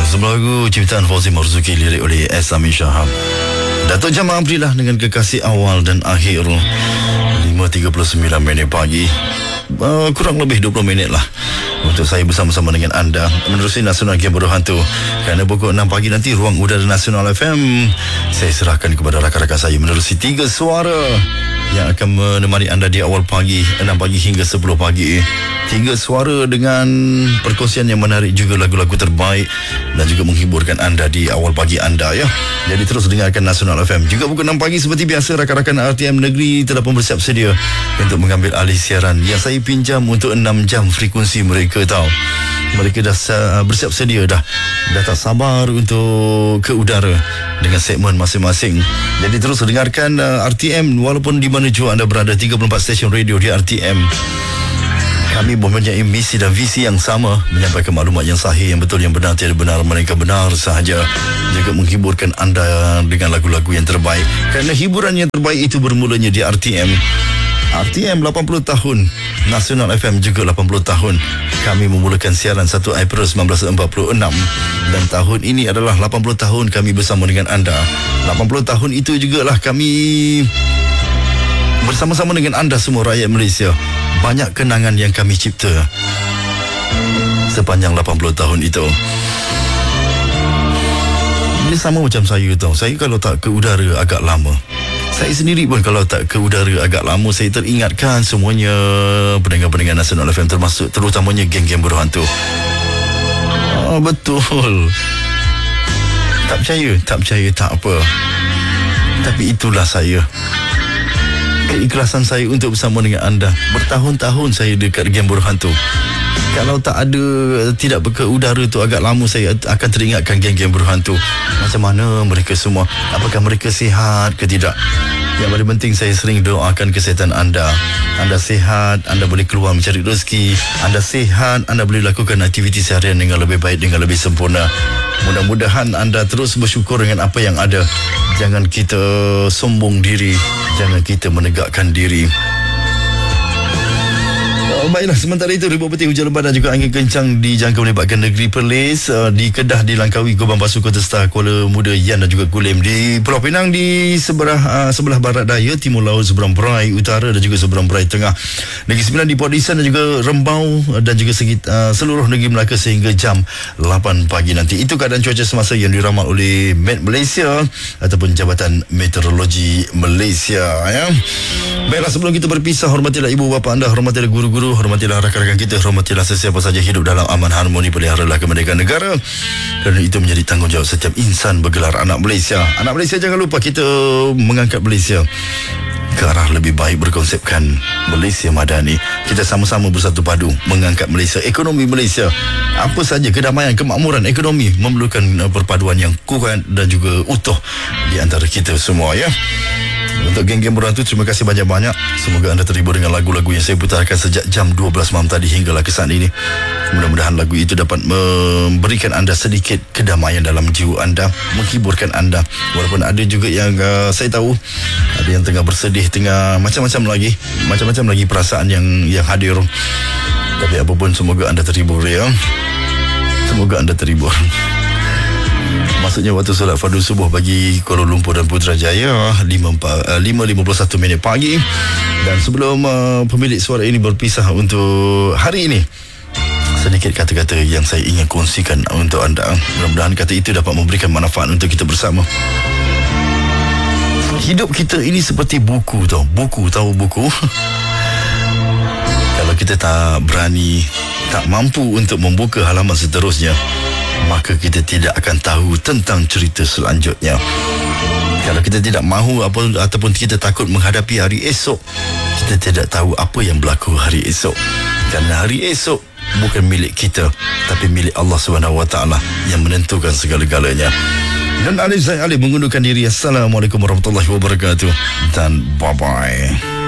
Sebuah lagu ciptaan Fauzi Marzuki, lirik oleh S. Amin Shahab. Datuk Jamal Abdillah dengan Kekasih Awal dan Akhir. 5.39 minit pagi, kurang lebih 20 minit lah untuk saya bersama-sama dengan anda menerusi Nasional Game Bodoh Hantu. Kerana pukul 6 pagi nanti Ruang Udara Nasional FM saya serahkan kepada rakan-rakan saya menerusi 3 suara yang akan menemani anda di awal pagi, 6 pagi hingga 10 pagi. 3 suara dengan perkongsian yang menarik, juga lagu-lagu terbaik dan juga menghiburkan anda di awal pagi anda, ya. Jadi terus dengarkan Nasional FM. Juga pukul 6 pagi seperti biasa, rakan-rakan RTM Negeri telah pun bersiap sedia untuk mengambil alih siaran yang saya pinjam untuk 6 jam frekuensi mereka, tahu. Mereka dah bersiap sedia, dah tak sabar untuk ke udara dengan segmen masing-masing. Jadi terus dengarkan RTM walaupun di mana jua anda berada. 34 stesen radio di RTM. Kami mempunyai misi dan visi yang sama, menyampaikan maklumat yang sahih, yang betul, yang benar, tiada benar, mereka benar sahaja. Juga menghiburkan anda dengan lagu-lagu yang terbaik. Kerana hiburan yang terbaik itu bermulanya di RTM. RTM 80 tahun, Nasional FM juga 80 tahun. Kami memulakan siaran 1 April 1946 dan tahun ini adalah 80 tahun kami bersama dengan anda. 80 tahun itu jugalah kami bersama-sama dengan anda semua rakyat Malaysia. Banyak kenangan yang kami cipta sepanjang 80 tahun itu. Dia sama macam saya, tahu. Saya kalau tak ke udara agak lama. Saya sendiri pun kalau tak ke udara agak lama, saya teringatkan semuanya pendengar-pendengar Nasional FM, termasuk terutamanya geng-geng bodoh hantu. Betul. Tak percaya tak apa. Tapi itulah saya. Keikhlasan saya untuk bersama dengan anda. Bertahun-tahun saya dekat geng bodoh hantu. Kalau tak ada, tidak ke udara tu agak lama, saya akan teringatkan geng-geng bodoh hantu. Macam mana mereka semua, apakah mereka sihat ke tidak. Yang paling penting, saya sering doakan kesihatan anda. Anda sihat, anda boleh keluar mencari rezeki. Anda sihat, anda boleh lakukan aktiviti seharian dengan lebih baik, dengan lebih sempurna. Mudah-mudahan anda terus bersyukur dengan apa yang ada. Jangan kita sombong diri, jangan kita menegakkan diri. Baiklah, sementara itu ribuan petir hujan lebat dan juga angin kencang dijangka melibatkan negeri Perlis, di Kedah, di Langkawi, Gombang Basuh, Kota Star, Kuala Muda, Yan dan juga Kulim. Di Pulau Pinang di sebelah barat daya, timur laut, seberang berai utara dan juga seberang berai tengah. Negeri Sembilan di Port Dickson dan juga Rembau dan juga seluruh negeri Melaka sehingga jam 8 pagi nanti. Itu keadaan cuaca semasa yang diramal oleh Met Malaysia ataupun Jabatan Meteorologi Malaysia, ya. Baiklah, sebelum kita berpisah, hormatilah ibu bapa anda, hormatilah guru-guru, hormatilah rakan-rakan kita, hormatilah sesiapa saja hidup dalam aman harmoni, peliharalah kemerdekaan negara. Kerana itu menjadi tanggungjawab setiap insan bergelar anak Malaysia. Anak Malaysia, jangan lupa kita mengangkat Malaysia ke arah lebih baik berkonsepkan Malaysia Madani. Kita sama-sama bersatu padu mengangkat Malaysia, ekonomi Malaysia. Apa saja kedamaian, kemakmuran ekonomi memerlukan perpaduan yang kuat dan juga utuh di antara kita semua, ya. Untuk geng-geng bodoh hantu, terima kasih banyak-banyak. Semoga anda terhibur dengan lagu-lagu yang saya putarkan sejak jam 12 malam tadi hinggalah ke saat ini. Mudah-mudahan lagu itu dapat memberikan anda sedikit kedamaian dalam jiwa anda, menghiburkan anda. Walaupun ada juga yang saya tahu ada yang tengah bersedih, tengah macam-macam lagi perasaan yang hadir. Tapi apapun, semoga anda terhibur, ya. Semoga anda terhibur. Maksudnya waktu solat fardu subuh bagi Kuala Lumpur dan Putrajaya 5.51 minit pagi. Dan sebelum pemilik suara ini berpisah untuk hari ini, sedikit kata-kata yang saya ingin kongsikan untuk anda. Mudah-mudahan kata itu dapat memberikan manfaat untuk kita bersama. Hidup kita ini seperti buku, tahu. Buku Kalau kita tak berani, tak mampu untuk membuka halaman seterusnya, maka kita tidak akan tahu tentang cerita selanjutnya. Kalau kita tidak mahu ataupun kita takut menghadapi hari esok, kita tidak tahu apa yang berlaku hari esok. Kerana hari esok bukan milik kita, tapi milik Allah SWT yang menentukan segala-galanya. Dan Alif Zain Alif mengundurkan diri. Assalamualaikum warahmatullahi wabarakatuh dan bye-bye.